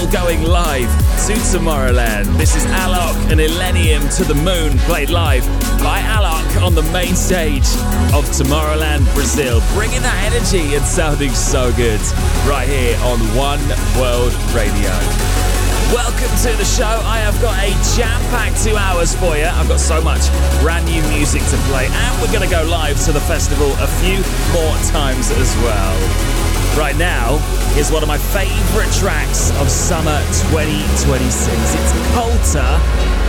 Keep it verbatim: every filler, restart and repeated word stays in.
going live to Tomorrowland. This is Alok and Illenium to the Moon, played live by Alok on the main stage of Tomorrowland, Brazil. Bringing that energy and sounding so good right here on One World Radio. Welcome to the show. I have got a jam-packed two hours for you. I've got so much brand new music to play, and we're going to go live to the festival a few more times as well. Right now is one of my favourite tracks of summer twenty twenty-six. It's Colter